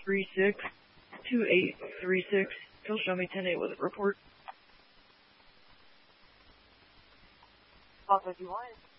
362836. Phil, show me 10-8 with a report. Call 51.